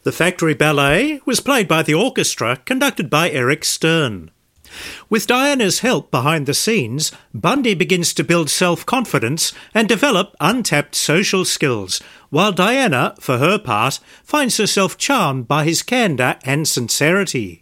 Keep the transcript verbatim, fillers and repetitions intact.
The Factory Ballet was played by the orchestra, conducted by Eric Stern. With Diana's help behind the scenes, Bundy begins to build self-confidence and develop untapped social skills, while Diana, for her part, finds herself charmed by his candour and sincerity.